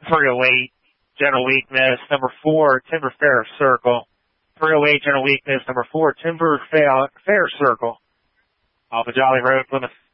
308, General Weakness. Number 4, Timber Fair Circle. 308, General Weakness. Number 4, Timber Fair Circle. Off of Jolly Road, Plymouth.